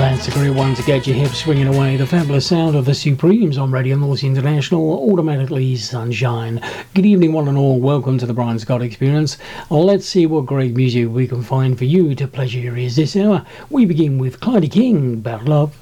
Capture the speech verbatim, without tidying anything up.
That's a great one to get your hips swinging away. The fabulous sound of the Supremes on Radio North International, Automatically Sunshine. Good evening, one and all. Welcome to the Brian Scott Experience. Let's see what great music we can find for you to pleasure your ears this hour. We begin with Clyde King, About Love.